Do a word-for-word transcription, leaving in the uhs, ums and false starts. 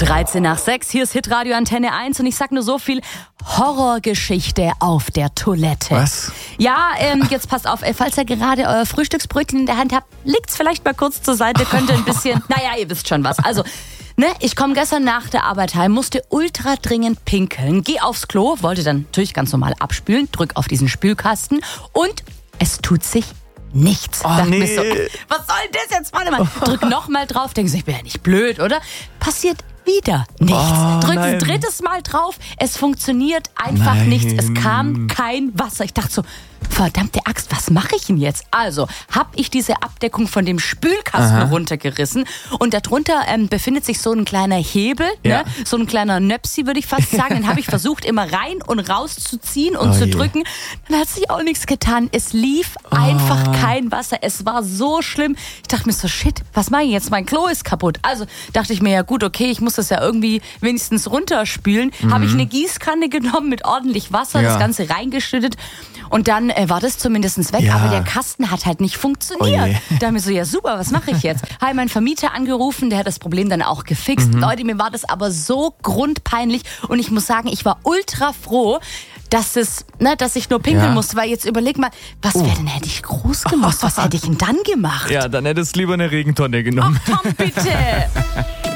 dreizehn nach sechs, hier ist Hitradio Antenne eins und ich sag nur so viel: Horrorgeschichte auf der Toilette. Was? Ja, ähm, jetzt passt auf, äh, falls ihr gerade euer Frühstücksbrötchen in der Hand habt, legt's vielleicht mal kurz zur Seite, könnt ihr ein bisschen, naja, ihr wisst schon was. Also, ne, ich komme gestern nach der Arbeit heim, musste ultra dringend pinkeln, geh aufs Klo, wollte dann natürlich ganz normal abspülen, drück auf diesen Spülkasten und es tut sich nichts. Oh, Dachte nee. mir so, was soll das jetzt? Warte mal, drück nochmal drauf, denke ich, ich bin ja nicht blöd, oder? Passiert wieder nichts. Oh, Drück nein. ein drittes Mal drauf, es funktioniert einfach Nein. nichts. Es kam kein Wasser. Ich dachte so, verdammte Axt, was mache ich denn jetzt? Also, habe ich diese Abdeckung von dem Spülkasten Aha. runtergerissen und darunter ähm, befindet sich so ein kleiner Hebel, Ja. ne? So ein kleiner Nöpsi, würde ich fast sagen. Den habe ich versucht, immer rein und raus zu ziehen und Oh zu je. drücken. Dann hat sich auch nichts getan. Es lief einfach kein Wasser. Es war so schlimm. Ich dachte mir so, shit, was mache ich jetzt? Mein Klo ist kaputt. Also dachte ich mir, ja gut, okay, ich muss das ja irgendwie wenigstens runterspülen. Habe ich eine Gießkanne genommen mit ordentlich Wasser, Ja. das Ganze reingeschüttet und dann äh, war das zumindest weg. Ja. Aber der Kasten hat halt nicht funktioniert. Oh je. Da haben wir so, ja super, was mache ich jetzt? Habe meinen Vermieter angerufen, der hat das Problem dann auch gefixt. Mhm. Leute, mir war das aber so grundpeinlich und ich muss sagen, ich war ultra froh, dass es, ne, dass ich nur pinkeln Ja. musste, weil jetzt überleg mal, was wäre denn, hätte ich groß gemacht? Was hätte ich denn dann gemacht? Ja, dann hättest du lieber eine Regentonne genommen. Ach Tom, bitte!